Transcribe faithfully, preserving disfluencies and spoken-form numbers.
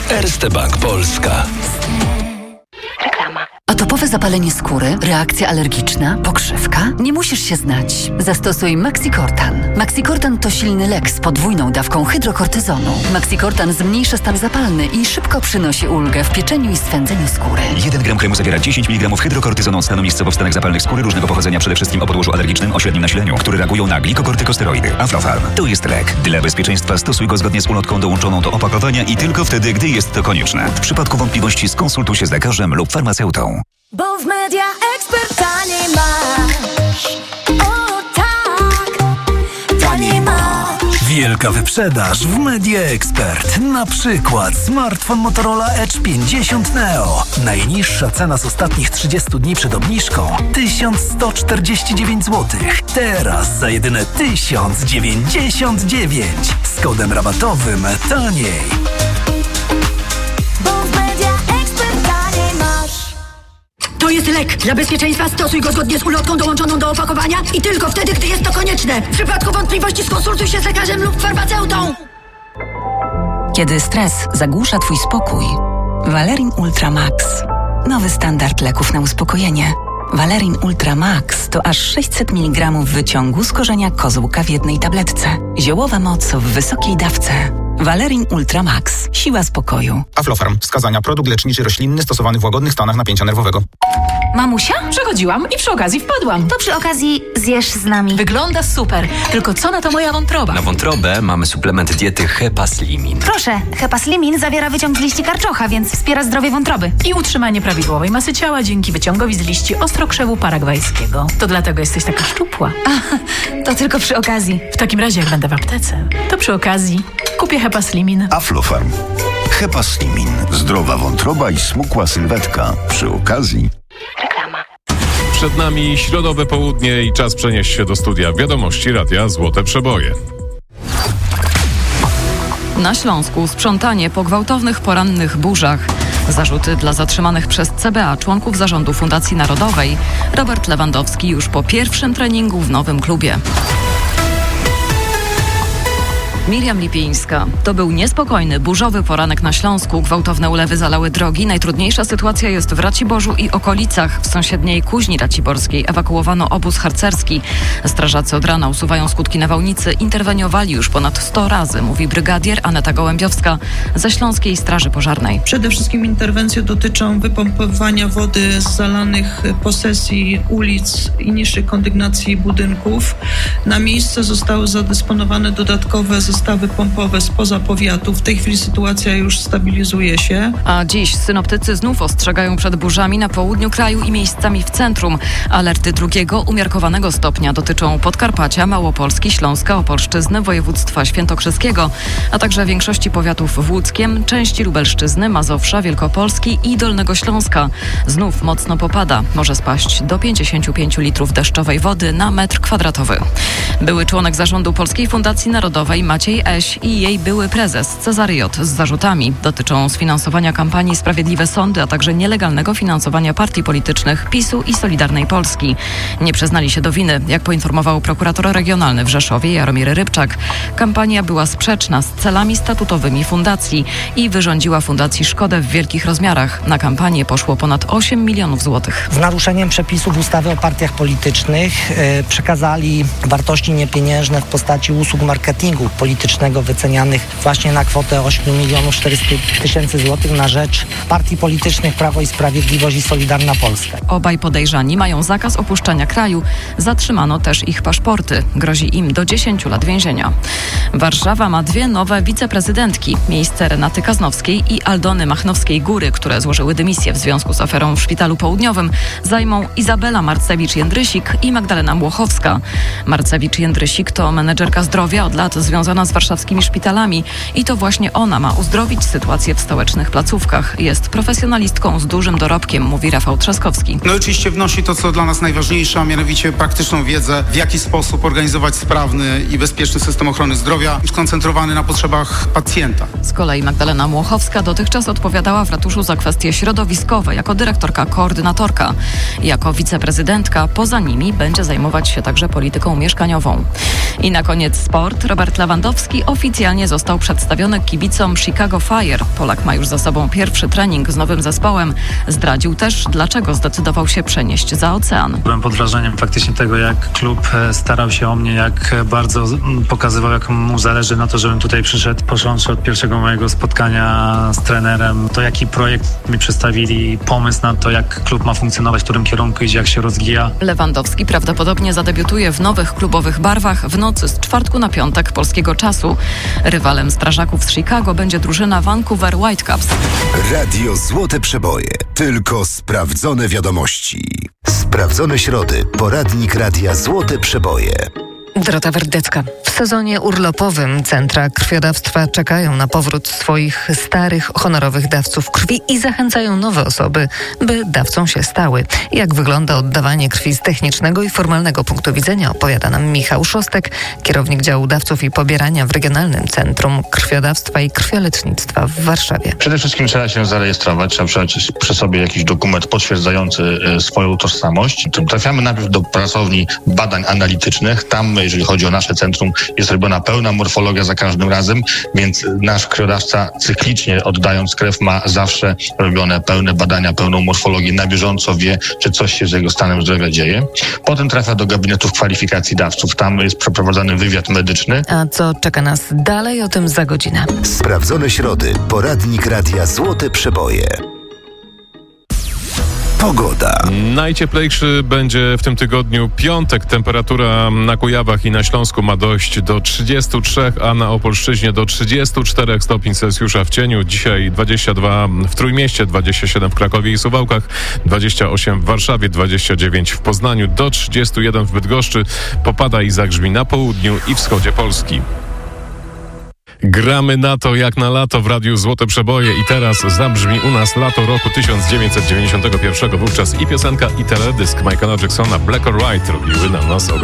Erste Bank Polska. Reklama. Atopowe zapalenie skóry, reakcja alergiczna, pokrzywka? Nie musisz się znać. Zastosuj Maxicortan. Maxicortan to silny lek z podwójną dawką hydrokortyzonu. Maxicortan zmniejsza stan zapalny i szybko przynosi ulgę w pieczeniu i swędzeniu skóry. jeden gram kremu zawiera dziesięć miligramów hydrokortyzonu od stanu miejscowo wstanek zapalnych skóry różnego pochodzenia, przede wszystkim o podłożu alergicznym o średnim nasileniu, które reagują na glikokortykosteroidy. Aflofarm to jest lek. Dla bezpieczeństwa stosuj go zgodnie z ulotką dołączoną do opakowania i tylko wtedy, gdy jest to konieczne. W przypadku wątpliwości skonsultuj się z lekarzem lub farmaceutą. Bo w Media Expert taniej masz. O tak, taniej masz. Wielka wyprzedaż w Media Expert. Na przykład smartfon Motorola Edge pięćdziesiąt Neo. Najniższa cena z ostatnich trzydziestu dni przed obniżką tysiąc sto czterdzieści dziewięć złotych. Teraz za jedyne tysiąc dziewięćdziesiąt dziewięć. Z kodem rabatowym taniej. Bo w Media Expert taniej masz. To jest lek. Dla bezpieczeństwa stosuj go zgodnie z ulotką dołączoną do opakowania i tylko wtedy, gdy jest to konieczne. W przypadku wątpliwości skonsultuj się z lekarzem lub farmaceutą. Kiedy stres zagłusza twój spokój, Valerin Ultra Max. Nowy standard leków na uspokojenie. Valerin Ultra Max to aż sześćset miligramów wyciągu z korzenia kozłka w jednej tabletce. Ziołowa moc w wysokiej dawce. Valerin Ultra Max. Siła spokoju. Aflofarm. Wskazania. Produkt leczniczy roślinny stosowany w łagodnych stanach napięcia nerwowego. Mamusia? Przechodziłam i przy okazji wpadłam. To przy okazji zjesz z nami. Wygląda super. Tylko co na to moja wątroba? Na wątrobę mamy suplement diety Hepaslimin. Proszę, Hepaslimin zawiera wyciąg z liści karczocha, więc wspiera zdrowie wątroby. I utrzymanie prawidłowej masy ciała dzięki wyciągowi z liści ostrokrzewu paragwajskiego. To dlatego jesteś taka szczupła. A, to tylko przy okazji. W takim razie, jak będę w aptece, to przy okazji kupię Hepaslimin. Aflofarm. Hepaslimin. Zdrowa wątroba i smukła sylwetka. Przy okazji. Reklama. Przed nami środowe południe i czas przenieść się do studia wiadomości Radia Złote Przeboje. Na Śląsku sprzątanie po gwałtownych porannych burzach. Zarzuty dla zatrzymanych przez C B A członków zarządu Fundacji Narodowej. Robert Lewandowski już po pierwszym treningu w nowym klubie. Miriam Lipińska. To był niespokojny, burzowy poranek na Śląsku. Gwałtowne ulewy zalały drogi. Najtrudniejsza sytuacja jest w Raciborzu i okolicach. W sąsiedniej Kuźni Raciborskiej ewakuowano obóz harcerski. Strażacy od rana usuwają skutki nawałnicy. Interweniowali już ponad sto razy, mówi brygadier Aneta Gołębiowska ze Śląskiej Straży Pożarnej. Przede wszystkim interwencje dotyczą wypompowania wody z zalanych posesji ulic i niższych kondygnacji budynków. Na miejsce zostały zadysponowane dodatkowe zestawy pompowe spoza powiatu. W tej chwili sytuacja już stabilizuje się. A dziś synoptycy znów ostrzegają przed burzami na południu kraju i miejscami w centrum. Alerty drugiego umiarkowanego stopnia dotyczą Podkarpacia, Małopolski, Śląska, Opolszczyzny, województwa świętokrzyskiego, a także większości powiatów w Łódzkiem, części Lubelszczyzny, Mazowsza, Wielkopolski i Dolnego Śląska. Znów mocno popada. Może spaść do pięćdziesiąt pięć litrów deszczowej wody na metr kwadratowy. Były członek zarządu Polskiej Fundacji Narodowej Maciej Eś i jej były prezes Cezary J. z zarzutami. Dotyczą sfinansowania kampanii Sprawiedliwe Sądy, a także nielegalnego finansowania partii politycznych PiSu i Solidarnej Polski. Nie przyznali się do winy, jak poinformował prokurator regionalny w Rzeszowie Jaromir Rybczak. Kampania była sprzeczna z celami statutowymi fundacji i wyrządziła fundacji szkodę w wielkich rozmiarach. Na kampanię poszło ponad osiem milionów złotych. Z naruszeniem przepisów ustawy o partiach politycznych yy, przekazali wartości niepieniężne w postaci usług marketingu politycznego wycenianych właśnie na kwotę osiem milionów czterysta tysięcy złotych na rzecz partii politycznych Prawo i Sprawiedliwość i Solidarna Polska. Obaj podejrzani mają zakaz opuszczania kraju. Zatrzymano też ich paszporty. Grozi im do dziesięciu lat więzienia. Warszawa ma dwie nowe wiceprezydentki. Miejsce Renaty Kaznowskiej i Aldony Machnowskiej-Góry, które złożyły dymisję w związku z aferą w Szpitalu Południowym, zajmą Izabela Marcewicz-Jędrysik i Magdalena Młochowska. Marcewicz-Jędrysik to menedżerka zdrowia od lat związana z warszawskimi szpitalami i to właśnie ona ma uzdrowić sytuację w stołecznych placówkach. Jest profesjonalistką z dużym dorobkiem, mówi Rafał Trzaskowski. No oczywiście wnosi to, co dla nas najważniejsze, a mianowicie praktyczną wiedzę, w jaki sposób organizować sprawny i bezpieczny system ochrony zdrowia, skoncentrowany na potrzebach pacjenta. Z kolei Magdalena Młochowska dotychczas odpowiadała w ratuszu za kwestie środowiskowe jako dyrektorka koordynatorka. Jako wiceprezydentka poza nimi będzie zajmować się także polityką mieszkaniową. I na koniec sport. Robert Lewandowski Lewandowski oficjalnie został przedstawiony kibicom Chicago Fire. Polak ma już za sobą pierwszy trening z nowym zespołem. Zdradził też, dlaczego zdecydował się przenieść za ocean. Byłem pod wrażeniem faktycznie tego, jak klub starał się o mnie, jak bardzo pokazywał, jak mu zależy na to, żebym tutaj przyszedł. Począwszy od pierwszego mojego spotkania z trenerem, to jaki projekt mi przedstawili, pomysł na to, jak klub ma funkcjonować, w którym kierunku idzie, jak się rozwija. Lewandowski prawdopodobnie zadebiutuje w nowych klubowych barwach w nocy z czwartku na piątek polskiego czasu. Rywalem strażaków z Chicago będzie drużyna Vancouver Whitecaps. Radio Złote Przeboje. Tylko sprawdzone wiadomości. Sprawdzone środy. Poradnik Radia Złote Przeboje. Dorota Werdecka. W sezonie urlopowym centra krwiodawstwa czekają na powrót swoich starych, honorowych dawców krwi i zachęcają nowe osoby, by dawcą się stały. Jak wygląda oddawanie krwi z technicznego i formalnego punktu widzenia, opowiada nam Michał Szostek, kierownik działu dawców i pobierania w Regionalnym Centrum Krwiodawstwa i Krwiolecznictwa w Warszawie. Przede wszystkim trzeba się zarejestrować, trzeba przeczytać przy sobie jakiś dokument potwierdzający swoją tożsamość. Trafiamy najpierw do pracowni badań analitycznych. Tam, jeżeli chodzi o nasze centrum, jest robiona pełna morfologia za każdym razem, więc nasz krwiodawca cyklicznie oddając krew ma zawsze robione pełne badania, pełną morfologię, na bieżąco wie, czy coś się z jego stanem zdrowia dzieje. Potem trafia do gabinetów kwalifikacji dawców. Tam jest przeprowadzany wywiad medyczny. A co czeka nas dalej? O tym za godzinę. Sprawdzone środy. Poradnik Radia Złote Przeboje. Pogoda. Najcieplejszy będzie w tym tygodniu piątek. Temperatura na Kujawach i na Śląsku ma dojść do trzydziestu trzech, a na Opolszczyźnie do trzydziestu czterech stopni Celsjusza w cieniu. Dzisiaj dwadzieścia dwa w Trójmieście, dwadzieścia siedem w Krakowie i Suwałkach, dwadzieścia osiem w Warszawie, dwadzieścia dziewięć w Poznaniu, do trzydziestu jeden w Bydgoszczy. Popada i zagrzmi na południu i wschodzie Polski. Gramy na to jak na lato w Radiu Złote Przeboje i teraz zabrzmi u nas lato roku tysiąc dziewięćset dziewięćdziesiątego pierwszego. Wówczas i piosenka, i teledysk Michaela Jacksona Black or White robiły na nas